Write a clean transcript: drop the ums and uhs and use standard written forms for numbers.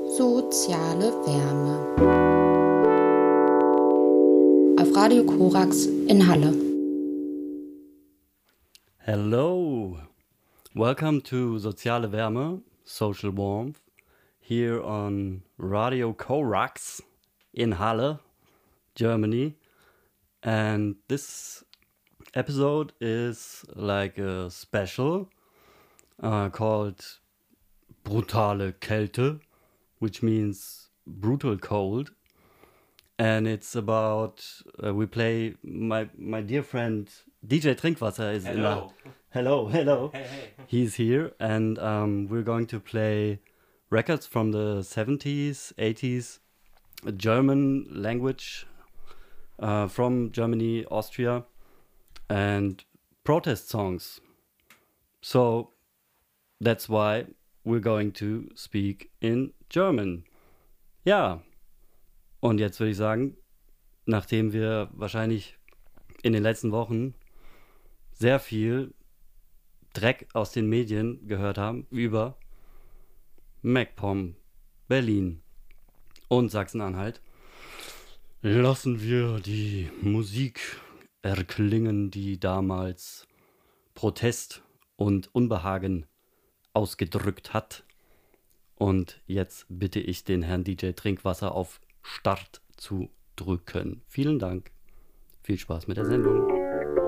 Soziale Wärme. Auf Radio Korax in Halle. Hello, welcome to Soziale Wärme, Social Warmth, here on Radio Korax in Halle, Germany. And this episode is like a special called Brutale Kälte, which means brutal cold. And it's about, we play, my dear friend DJ Trinkwasser is Hello. Hey. He's here, and we're going to play records from the 70s, 80s, German language from Germany, Austria, and protest songs. So that's why we're going to speak in German. Ja, und jetzt würde ich sagen, nachdem wir wahrscheinlich in den letzten Wochen sehr viel Dreck aus den Medien gehört haben über MacPom, Berlin und Sachsen-Anhalt, lassen wir die Musik erklingen, die damals Protest und Unbehagen ausgedrückt hat. Und jetzt bitte ich den Herrn DJ Trinkwasser auf Start zu drücken. Vielen Dank. Viel Spaß mit der Sendung.